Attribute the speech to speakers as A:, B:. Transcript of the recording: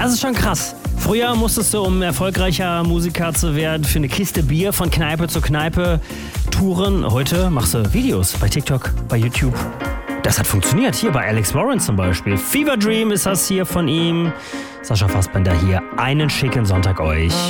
A: Das ist schon krass. Früher musstest du, um erfolgreicher Musiker zu werden, für eine Kiste Bier von Kneipe zu Kneipe touren. Heute machst du Videos bei TikTok, bei YouTube. Das hat funktioniert. Hier bei Alex Warren zum Beispiel. Fever Dream ist das hier von ihm. Sascha Fassbender hier. Einen schicken Sonntag euch.